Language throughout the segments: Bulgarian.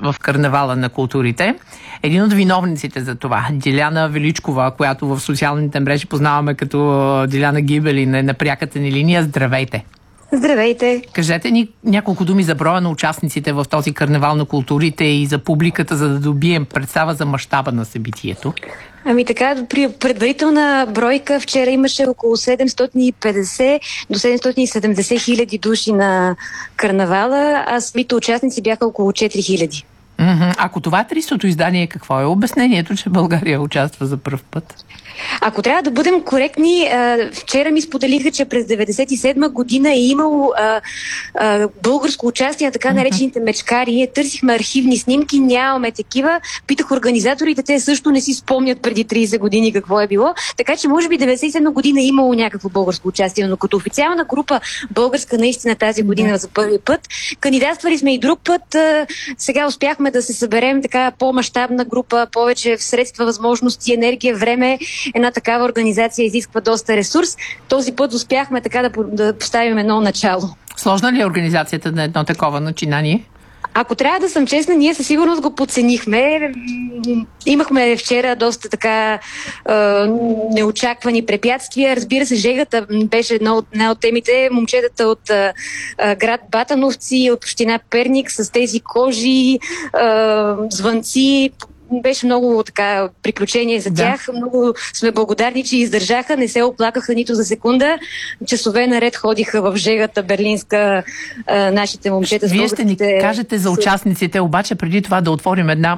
в карнавала на културите. Един от виновниците за това, Диляна Величкова, която в социалните мрежи познаваме като Диляна Гибели на пряката ни линия. Здравейте! Здравейте! Кажете ни няколко думи за броя на участниците в този карнавал на културите и за публиката, за да добием представа за мащаба на събитието. Ами така, при предварителна бройка вчера имаше около 750 до 770 хиляди души на карнавала, а самите участници бяха около 4 хиляди. Ако това е 300-то издание, какво е обяснението, че България участва за пръв път? Ако трябва да бъдем коректни, вчера ми споделиха, че през 1997 година е имало българско участие на така наречените мечкари. Търсихме архивни снимки, нямаме такива. Питах организаторите, те също не си спомнят преди 30 години какво е било. Така че може би 1997 година е имало някакво българско участие, но като официална група българска наистина тази година за първи път. Кандидатствали сме и друг път. Сега успяхме да се съберем така по-мащабна група, повече средства, възможности, енергия, време. Една такава организация изисква доста ресурс. Този път успяхме така да поставим едно начало. Сложна ли е организацията на едно такова начинание? Ако трябва да съм честна, ние със сигурност го подценихме. Имахме вчера доста така неочаквани препятствия. Разбира се, жегата беше една от темите. Момчетата от град Батановци, от община Перник с тези кожи, звънци. Беше много така приключение за тях. Много сме благодарни, че издържаха, не се оплакаха нито за секунда. Часове наред ходиха в жегата берлинска нашите момчета. Вие ще ни кажете за участниците, обаче преди това да отворим една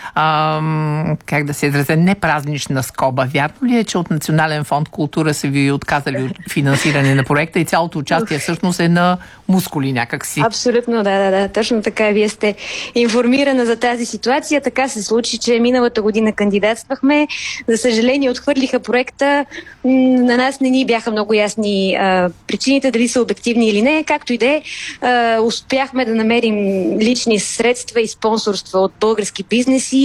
как да се изразя, непразнична скоба. Вярно ли е, че от Национален фонд култура са ви отказали от финансиране на проекта и цялото участие всъщност е на мускули някакси? Абсолютно, да. Точно така. Вие сте информирана за тази ситуация. Така се случи, че миналата година кандидатствахме. За съжаление, отхвърлиха проекта. На нас не ни бяха много ясни причините, дали са обективни или не. Както и да е, успяхме да намерим лични средства и спонсорства от български бизнеси.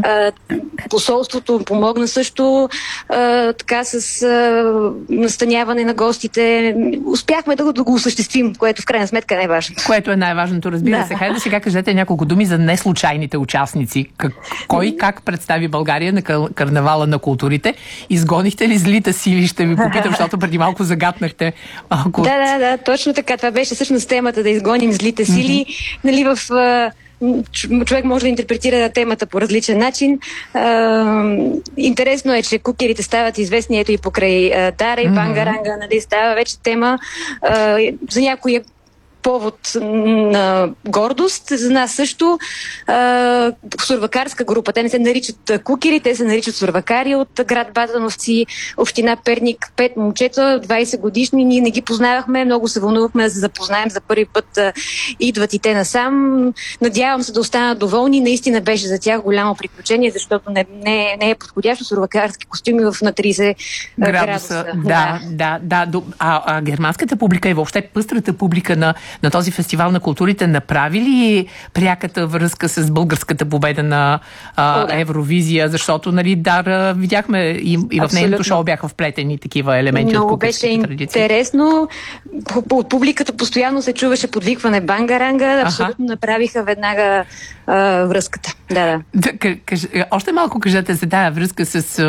Посолството помогна също така с настаняване на гостите. Успяхме да го осъществим, което в крайна сметка е най-важното. Което е най-важното, разбира се. Хайде сега кажете няколко думи за неслучайните участници. Кой как представи България на карнавала на културите? Изгонихте ли злите сили? Ще ви попитам, защото преди малко загатнахте. Да, точно така. Това беше всъщност темата, да изгоним злите сили. Нали, човек може да интерпретира темата по различен начин. Интересно е, че кукерите стават известни ето и покрай Дара и Бангаранга, нали, става вече тема за някои повод на гордост. За нас също сурвакарска група. Те не се наричат кукери, те се наричат сурвакари от град Батановци, община Перник. 5 момчета, 20 годишни. Ние не ги познавахме. Много се вълнувахме да се запознаем. За първи път идват и те насам. Надявам се да останат доволни. Наистина беше за тях голямо приключение, защото не е подходящо сурвакарски костюми на 30 градуса. Да. А германската публика и въобще пъстрата публика на този фестивал на културите направи ли пряката връзка с българската победа на Евровизия? Защото, нали, видяхме и в нейното шоу бяха вплетени такива елементи от кукерските традиции. Беше интересно. От публиката постоянно се чуваше подвикване Бангаранга. Абсолютно направиха веднага връзката. Да. Още малко кажете за тая връзка,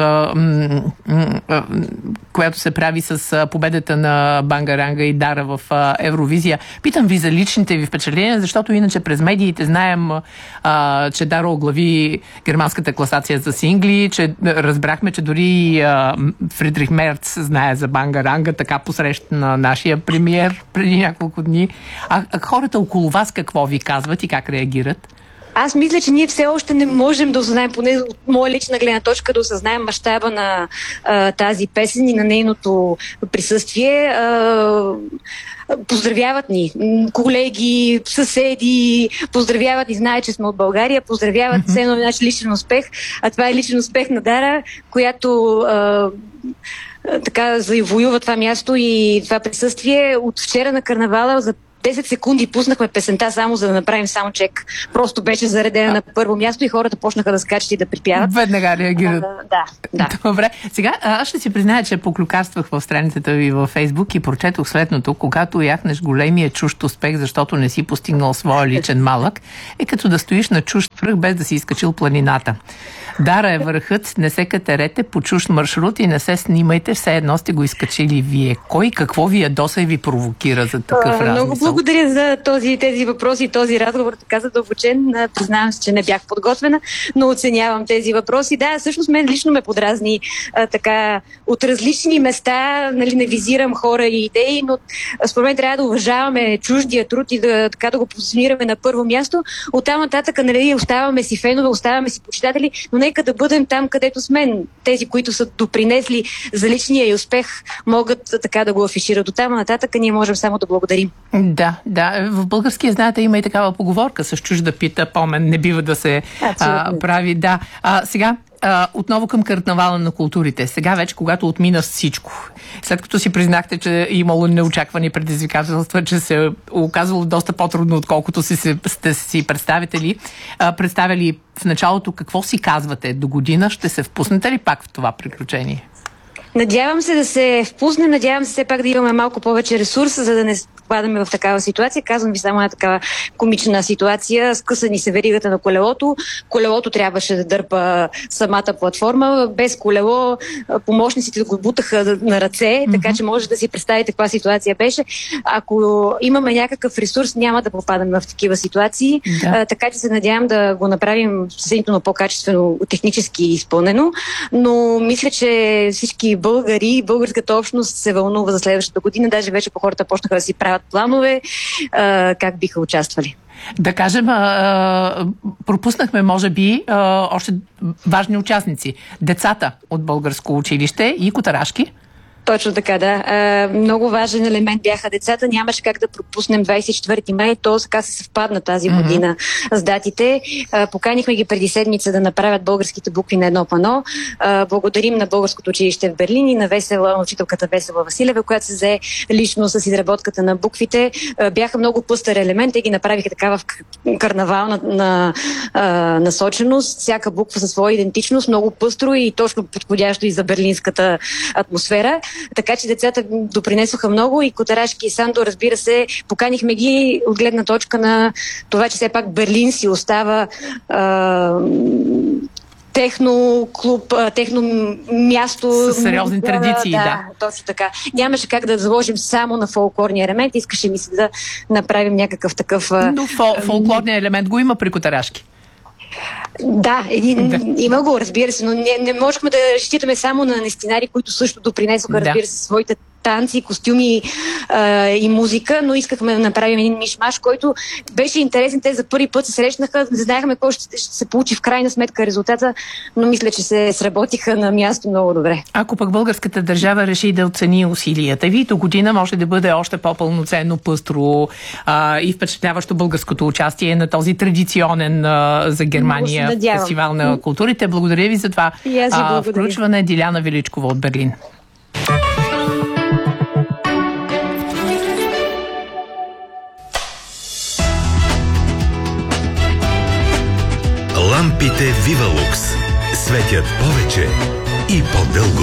която се прави с победата на Бангаранга и Дара в Евровизия. Питам ви за личните ви впечатления, защото иначе през медиите знаем, че Дара оглави германската класация за сингли, че разбрахме, че дори Фридрих Мерц знае за Бангаранга, така посреща на нашия премиер преди няколко дни. А хората около вас какво ви казват и как реагират? Аз мисля, че ние все още не можем да осъзнаем, поне от моя лична гледна точка, да осъзнаем мащаба на тази песен и на нейното присъствие. Поздравяват ни колеги, съседи, поздравяват ни, знаят, че сме от България, поздравяват все едно наш личен успех, а това е личен успех на Дара, която така завоюва това място и това присъствие. От вчера на карнавала за 10 секунди пуснахме песента само за да направим саундчек. Просто беше заредена на първо място и хората почнаха да скачат и да припяват. Веднага реагират. Да. Добре. Сега аз ще си призная, че поклюкарствах в страницата ви във Фейсбук и прочетох следното: когато яхнеш големия чужд успех, защото не си постигнал своя личен малък, е като да стоиш на чужд връх, без да си изкачил планината. Дара е върхът, не се катерете по чужд маршрут и не се снимайте, все едно сте го изкачили вие. Кой какво ви ядоса и ви провокира за такъв размисъл? Много благодаря за тези въпроси и този разговор, така задълбочен. Признавам се, че не бях подготвена, но оценявам тези въпроси. Да, всъщност мен лично ме подразни така от различни места, нали, не визирам хора и идеи, но според мен трябва да уважаваме чуждия труд и да го позиционираме на първо място. Оттам нататък, нали, оставаме си фенове, оставаме си почитатели, но нека да бъдем там, където сме. Тези, които са допринесли за личния и успех, могат така да го афишират. Оттам нататък ние можем само да благодарим. Да. В българския, знаете, има и такава поговорка: с чужда пита помен не бива да се прави. Да. Сега отново към карнавала на културите. Сега вече, когато отмина всичко, след като си признахте, че е имало неочаквани предизвикателства, че се е оказало доста по-трудно, отколкото сте си представили в началото, какво си казвате? До година ще се впуснете ли пак в това приключение? Надявам се да се впуснем, надявам се все пак да имаме малко повече ресурс, за да не падаме в такава ситуация. Казвам ви само една такава комична ситуация. Скъсани се веригата на колелото. Колелото трябваше да дърпа самата платформа. Без колело помощниците го бутаха на ръце, така че може да си представите каква ситуация беше. Ако имаме някакъв ресурс, няма да попадаме в такива ситуации. Така че се надявам да го направим съседнително по-качествено, технически изпълнено. Но мисля, че всички българи, българската общност се вълнува за следващата година. Даже вече по хората почнаха да си правят планове, как биха участвали. Да кажем, пропуснахме, може би, още важни участници. Децата от българско училище и котарашки. Точно така, да. Много важен елемент бяха децата. Нямаше как да пропуснем 24 май, то така се съвпадна тази година с датите. Поканихме ги преди седмица да направят българските букви на едно пано. Благодарим на Българското училище в Берлин и на учителката Весела Василева, която се взе лично с изработката на буквите. Бяха много пъстър елемент. Те ги направиха така в карнавална насоченост. Всяка буква със своя идентичност, много пъстро и точно подходящо и за берлинската атмосфера. Така че децата допринесоха много и Котарашки и Сандо, разбира се, поканихме ги от гледна точка на това, че все пак Берлин си остава техно клуб, техно място. С сериозни традиции, да. Точно така. Нямаше как да заложим само на фолклорния елемент. Искаше ми се да направим някакъв такъв... Но фолклорния елемент го има при Котарашки. Да, има го, разбира се, но не можехме да разчитаме само на нестинари, които също допринесоха, разбира се, своите танци, костюми и музика, но искахме да направим един мишмаш, който беше интересен. Те за първи път се срещнаха, не знаехме какво ще се получи в крайна сметка резултата, но мисля, че се сработиха на място много добре. Ако пък българската държава реши да оцени усилията ви, до година може да бъде още по-пълноценно, пъстро и впечатляващо българското участие на този традиционен за Германия фестивал на културите. Благодаря ви за това включване. Диляна Величкова от Берлин. Лампите Вивалукс светят повече и по-дълго.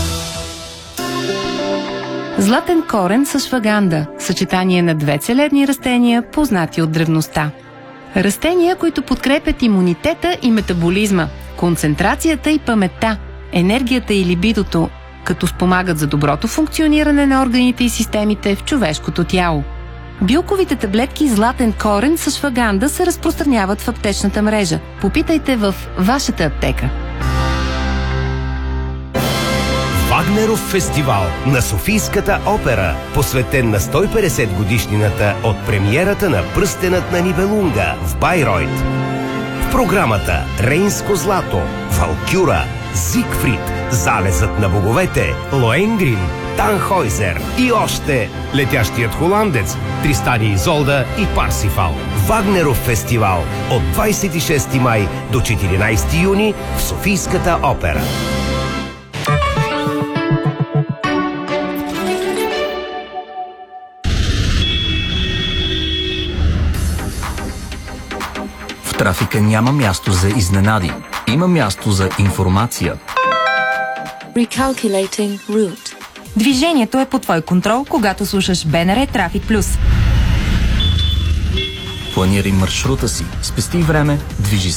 Златен корен с шваганда – съчетание на две целебни растения, познати от древността. Растения, които подкрепят имунитета и метаболизма, концентрацията и паметта, енергията и либидото, като спомагат за доброто функциониране на органите и системите в човешкото тяло. Билковите таблетки златен корен с шваганда се разпространяват в аптечната мрежа. Попитайте в вашата аптека. Вагнеров фестивал на Софийската опера, посветен на 150 годишнината от премиерата на Пръстенът на Нибелунга в Байройт. В програмата Рейнско злато, Валкюра, Зигфрид, Залезът на боговете, Лоенгрин, Танхойзер и още Летящият холандец, Тристан и Изолда и Парсифал. Вагнеров фестивал от 26 май до 14 юни в Софийската опера. трафика няма място за изненади. Има място за информация. Recalculating route. Движението е под твой контрол, когато слушаш БНР Трафик Плюс. Планирай маршрута си, спести време, движи